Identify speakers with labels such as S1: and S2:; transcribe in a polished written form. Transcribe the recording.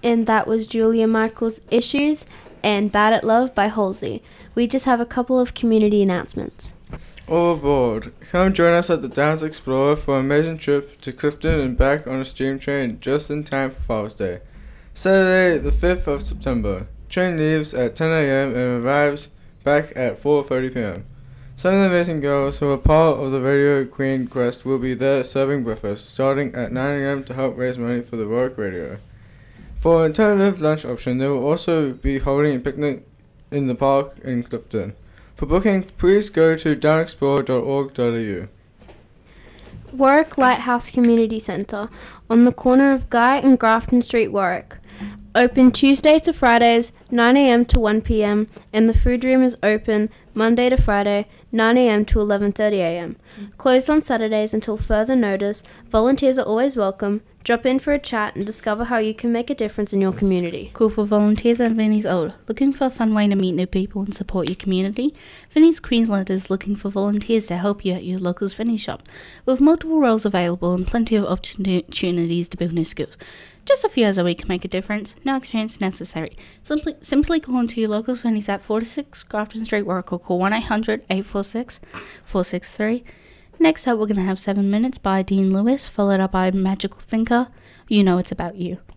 S1: And that was Julia Michaels' Issues and Bad at Love by Halsey. We just have a couple of community announcements.
S2: All aboard. Come join us at the Downs Explorer for an amazing trip to Clifton and back on a steam train just in time for Father's Day. Saturday, the 5th of September. Train leaves at 10 a.m. and arrives back at 4:30 p.m. Some of the amazing girls who are part of the Radio Queen Quest will be there serving breakfast starting at 9 a.m. to help raise money for the Warwick Radio. For an alternative lunch option, they will also be holding a picnic in the park in Clifton. For booking, please go to downexplore.org.au.
S1: Warwick Lighthouse Community Centre on the corner of Guy and Grafton Street, Warwick. Open Tuesday to Fridays, 9 a.m. to 1 p.m. and the food room is open Monday to Friday, 9 a.m. to 11:30 a.m. Closed on Saturdays until further notice. Volunteers are always welcome. Drop in for a chat and discover how you can make a difference in your community.
S3: Call for volunteers at Vinnie's Old. Looking for a fun way to meet new people and support your community? Vinnie's Queensland is looking for volunteers to help you at your local Vinnie shop. With multiple roles available and plenty of opportunities to build new skills. Just a few hours a week can make a difference. No experience necessary. Simply call into your local Vinnie's at 46 Grafton Street, Warwick, or call 1-800-846-463. Next up, we're going to have 7 Minutes by Dean Lewis, followed up by Magical Thinker. You Know It's About You.